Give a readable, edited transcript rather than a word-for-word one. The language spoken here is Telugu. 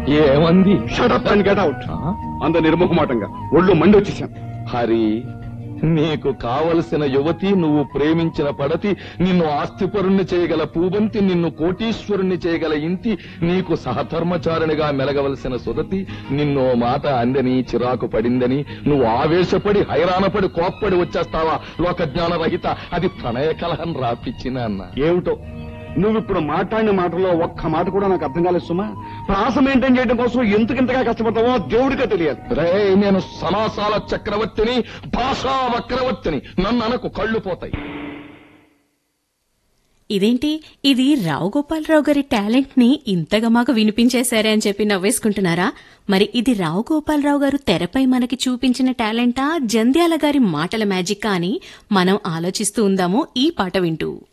ఏమంది? షటప్ అండ్ గెట్ అవుట్ అంత నిర్ముఖమాటంగా ఒళ్ళు మండి వచ్చేసాను. హరి, నీకు కావలసిన యువతి, నువ్వు ప్రేమించిన పడతి, నిన్ను ఆస్తిపరుణ్ణి చేయగల పూబంతి, నిన్ను కోటీశ్వరుణ్ణి చేయగల ఇంతి, నీకు సహధర్మచారిణిగా మెలగవలసిన సుదతి, నిన్నో మాట అందని చిరాకు పడిందని నువ్వు ఆవేశపడి హైరాణపడి కోప్పడి వచ్చేస్తావా? లోకజ్ఞాన రహిత, అది ప్రణయ కలహం రాపిచ్చిన అన్న. ఏమిటో నువ్విప్పుడు మాట్లాడిన మాటలో ఒక్క మాట కూడా నాకు అర్థం కాలేదు సుమా. ప్రాస మెయింటైన్ చేయడం కోసం ఎందుకింతగా కష్టపడతావో దేవుడికే తెలియదు. రే, నేను సమాసాల చక్రవర్తిని, భాషా వక్రవర్తిని, నన్ను అనకు, కళ్ళు పోతాయి. ఇదేంటి, ఇది రావు గోపాలరావు గారి టాలెంట్ ని ఇంతగా మాకు వినిపించేశారే అని చెప్పి నవ్వేసుకుంటున్నారా? మరి ఇది రావు గోపాలరావు గారు తెరపై మనకి చూపించిన టాలెంటా, జంధ్యాల గారి మాటల మ్యాజిక్ అని మనం ఆలోచిస్తూ ఉందాము ఈ పాట వింటూ.